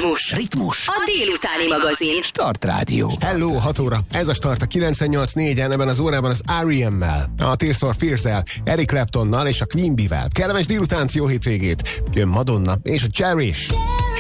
Ritmus. A délutáni magazin. Start Rádió. Hello, 6 óra. Ez a Start a 98.4-en, ebben az órában az R.E.M.-mel, a Tears for Fears-el, Eric Claptonnal és a Queen Bee-vel. Kellemes délutánt, jó hétvégét. Jön Madonna és a Cherish.